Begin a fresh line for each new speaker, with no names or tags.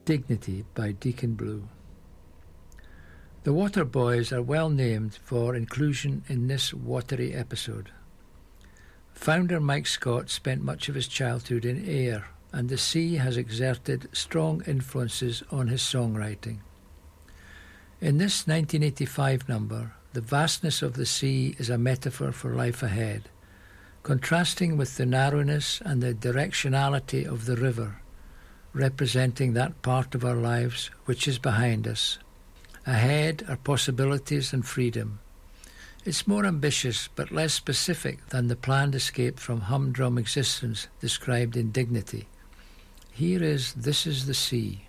Dignity by Deacon Blue. The Water Boys are well named for inclusion in this watery episode. Founder Mike Scott spent much of his childhood in Ayr, and the sea has exerted strong influences on his songwriting. In this 1985 number, the vastness of the sea is a metaphor for life ahead, contrasting with the narrowness and the directionality of the river, representing that part of our lives which is behind us. Ahead are possibilities and freedom. It's more ambitious but less specific than the planned escape from humdrum existence described in Dignity. Here is This is the Sea.